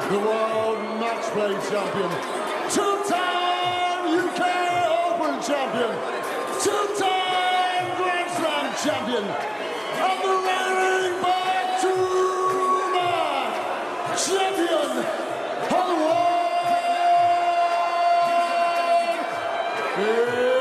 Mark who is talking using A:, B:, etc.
A: the World Match Play Champion, two-time UK Open Champion, two-time Grand Slam Champion, and the reigning back-to-back champion of the world.